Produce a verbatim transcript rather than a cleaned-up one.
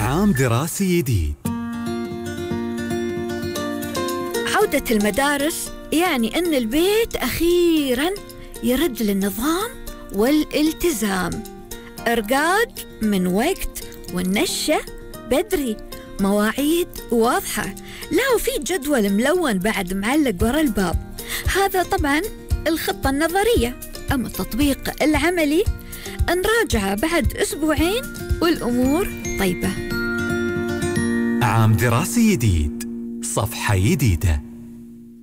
عام دراسي جديد. عودة المدارس يعني أن البيت أخيراً يرد للنظام والالتزام. إرقاد من وقت والنشة بدري، مواعيد واضحة، لا وفي جدول ملون بعد معلق ورا الباب. هذا طبعاً الخطة النظرية، أما التطبيق العملي نراجعه بعد أسبوعين والأمور طيبة. عام دراسي جديد، صفحة جديدة.